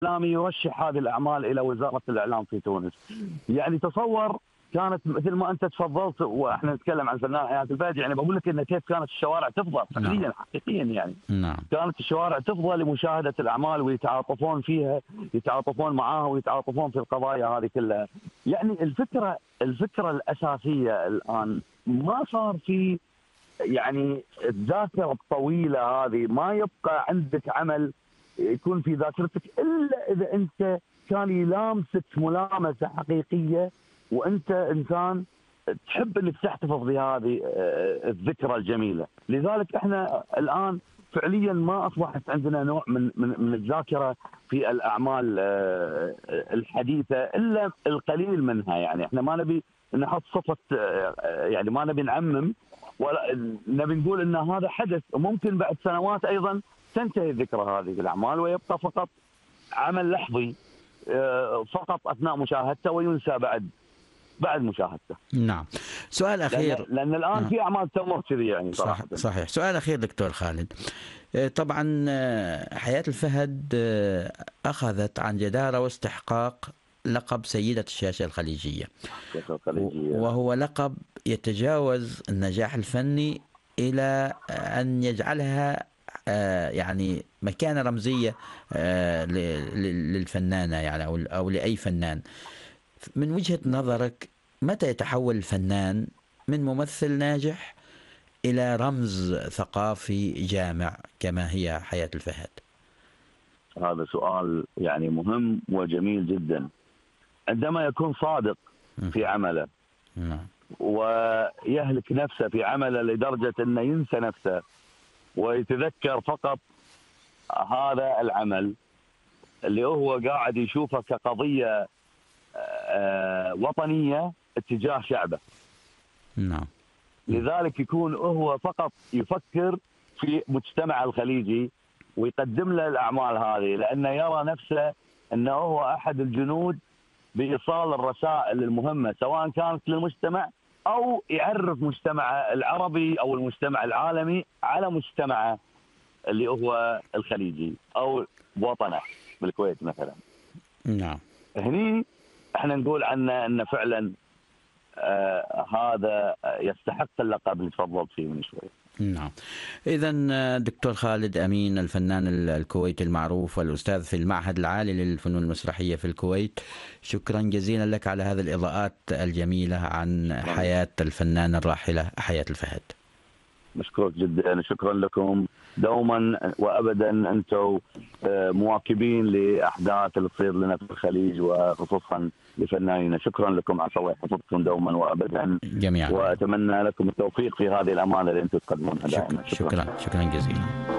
الإعلامي يرشح هذه الأعمال إلى وزارة الإعلام في تونس. يعني تصور كانت مثل ما أنت تفضلت، وإحنا نتكلم عن فنان حياة الفهد، يعني بقول لك إن كيف كانت الشوارع تفضى فعليا حقيقيا. يعني كانت الشوارع تفضى لمشاهدة الأعمال ويتعاطفون فيها، يتعاطفون معاها ويتعاطفون في القضايا هذه كلها. يعني الفكرة الأساسية الآن ما صار في يعني الذاكرة الطويلة هذه، ما يبقى عندك عمل يكون في ذاكرتك إلا إذا أنت كان يلامسك ملامسة حقيقية وأنت إنسان تحب أنك تحتفظ بهذه الذكرى الجميلة. لذلك إحنا الآن فعليا ما أصبحت عندنا نوع من الذاكرة في الأعمال الحديثة إلا القليل منها. يعني إحنا ما نبي نحط صفة، يعني ما نبي نعمم، ولا نبي نقول ان هذا حدث وممكن بعد سنوات ايضا تنتهي ذكرى هذه الاعمال ويبقى فقط عمل لحظي فقط اثناء مشاهدته وينسى بعد مشاهدته. نعم. سؤال اخير، لان الان في اعمال تمر كذي يعني صراحه. صحيح. سؤال اخير دكتور خالد، طبعا حياة الفهد اخذت عن جدارة واستحقاق لقب سيدة الشاشة الخليجية، وهو لقب يتجاوز النجاح الفني إلى أن يجعلها يعني مكانة رمزية للفنانة يعني أو لأي فنان. من وجهة نظرك متى يتحول الفنان من ممثل ناجح إلى رمز ثقافي جامع كما هي حياة الفهد؟ هذا سؤال يعني مهم وجميل جدا. عندما يكون صادق في عمله ويهلك نفسه في عمله لدرجة أنه ينسى نفسه ويتذكر فقط هذا العمل اللي هو قاعد يشوفه كقضية وطنية اتجاه شعبه. نعم. لذلك يكون هو فقط يفكر في مجتمع الخليجي ويقدم له الأعمال هذه، لأنه يرى نفسه أنه هو أحد الجنود بإيصال الرسائل المهمة، سواء كانت للمجتمع أو يعرف مجتمع العربي أو المجتمع العالمي على مجتمعه اللي هو الخليجي أو وطنه بالكويت مثلا. نعم. هني احنا نقول عنه أن فعلا هذا يستحق اللقب اللي تفضلت فيه من شوي. نعم. إذن دكتور خالد أمين، الفنان الكويتي المعروف والأستاذ في المعهد العالي للفنون المسرحية في الكويت، شكرا جزيلا لك على هذه الإضاءات الجميلة عن حياة الفنان الراحلة حياة الفهد. مشكور جدا، شكرا لكم دوما وأبدا. أنتم مواكبين لأحداث اللي تصير لنا في الخليج وخصوصا لفنانين. شكرا لكم، عسى الله يحفظكم دوما وأبدا جميعا، وأتمنى لكم التوفيق في هذه الأمانة اللي أنتم تقدمونها دائما. شكرا جزيلا.